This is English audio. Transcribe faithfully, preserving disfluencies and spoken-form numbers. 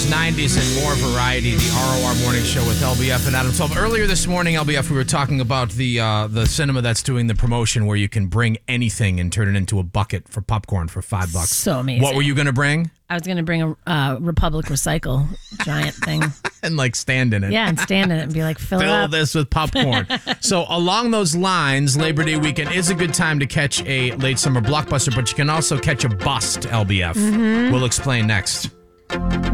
nineties, and more variety. The R O R Morning Show with L B F and Adam twelve. Earlier this morning, L B F, we were talking about the uh, the cinema that's doing the promotion where you can bring anything and turn it into a bucket for popcorn for five bucks. So amazing. What were you going to bring? I was going to bring a uh, Republic Recycle giant thing. And like stand in it. Yeah, and stand in it and be like, fill, Fill it up. this with popcorn. So along those lines, Labor Day weekend is a good time to catch a late summer blockbuster, but you can also catch a bust, L B F. Mm-hmm. We'll explain next.